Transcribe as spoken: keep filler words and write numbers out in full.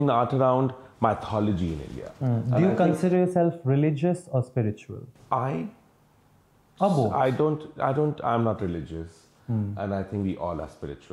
art around mythology in India. Mm. Do you consider yourself religious or spiritual? I, or both? I don't, I don't, I'm not religious, mm. and I think we all are spiritual.